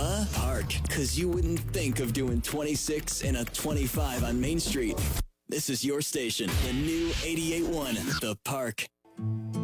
The Park. Because you wouldn't think of doing 26 and a 25 on Main Street. This is your station, the new 88.1 The Park.